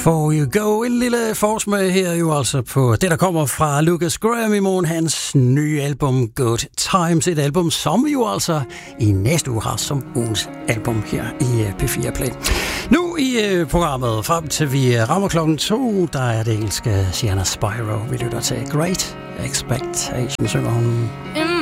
Before You Go. En lille forsmag her jo altså på det, der kommer fra Lukas Graham i morgen, hans nye album Good Times. Et album, som vi jo altså i næste uge har som ugens album her i P4 Play. Nu i programmet, frem til vi rammer klokken 2, der er det engelske Sienna Spyro. Vi lytter til Great Expectations, synger hun.